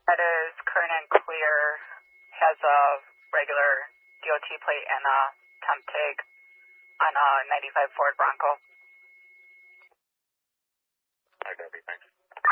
That is current and clear, has a regular DOT plate and a temp tag on a 95 Ford Bronco.